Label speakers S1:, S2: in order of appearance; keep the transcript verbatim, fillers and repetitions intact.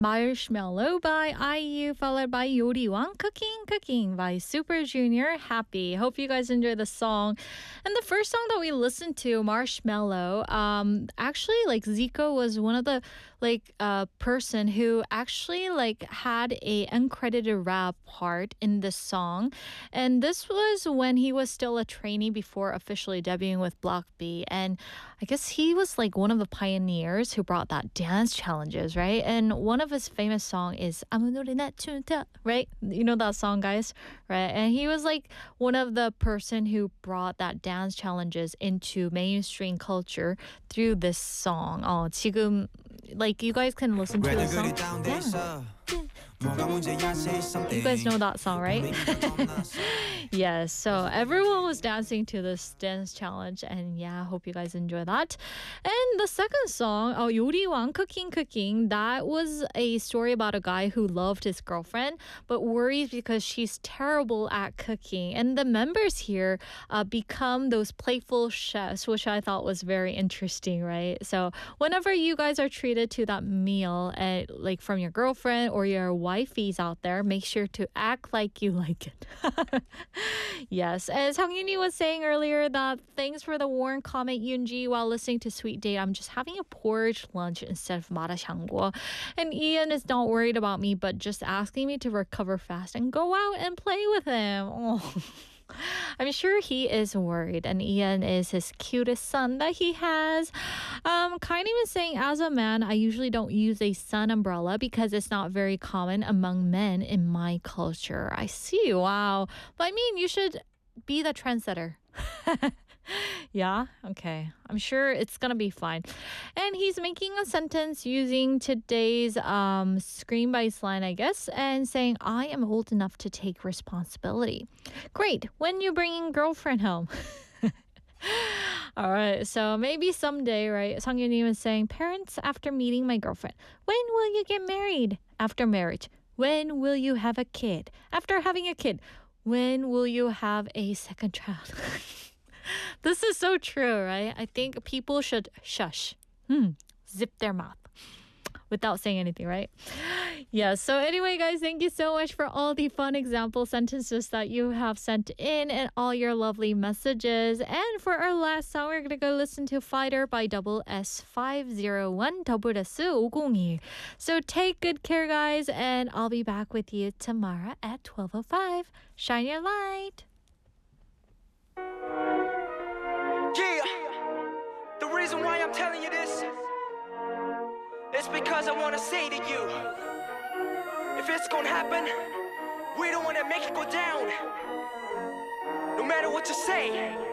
S1: Marshmallow by I U, followed by Yoriwan Cooking Cooking by Super Junior Happy. Hope you guys enjoy the song. And the first song that we listened to, Marshmallow, um, actually, like, Zico was one of the, like, uh, person who actually, like, had a uncredited rap part in this song. And this was when he was still a trainee before officially debuting with Block B. And I guess he was, like, one of the pioneers who brought that dance challenges, right? And one of his famous song is 아무 노래나 춤춰, right? You know that song, guys, right? And he was like one of the person who brought that dance challenges into mainstream culture through this song. 어, 지금 like you guys can listen to the song. Yeah. You guys know that song, right? Yes, so everyone was dancing to this dance challenge, and yeah, I hope you guys enjoy that. And the second song, oh, 요리왕 Cooking Cooking, that was a story about a guy who loved his girlfriend but worries because she's terrible at cooking. And the members here uh, become those playful chefs, which I thought was very interesting, right? So whenever you guys are treated to that meal, at, like from your girlfriend or your wifeys out there, make sure to act like you like it. Yes, as Hangyuni was saying earlier, that thanks for the warm comment, Yoonji, while listening to Sweet Date. I'm just having a porridge lunch instead of marashangwo. And Ian is not worried about me, but just asking me to recover fast and go out and play with him. Oh. I'm sure he is worried, and Ian is his cutest son that he has. Um, kind of saying, as a man, I usually don't use a sun umbrella because it's not very common among men in my culture. I see. Wow. But I mean, you should be the trendsetter. Yeah, okay. I'm sure it's gonna be fine. And he's making a sentence using today's um, Scream by Slang, I guess, and saying, I am old enough to take responsibility. Great. When you bringing girlfriend home? All right, so maybe someday, right? Songyunim is saying, parents, after meeting my girlfriend, when will you get married? After marriage. When will you have a kid? After having a kid. When will you have a second child? This is so true, right? I think people should shush, hmm, zip their mouth without saying anything, right? Yeah, so anyway, guys, thank you so much for all the fun example sentences that you have sent in and all your lovely messages. And for our last song, we're going to go listen to Fighter by Double S five oh one, Double S five oh one. So take good care, guys, and I'll be back with you tomorrow at twelve oh five. Shine your light.
S2: Yeah, the reason why I'm telling you this is because I want to say to you, if it's gonna happen, we don't want to make it go down. No matter what you say,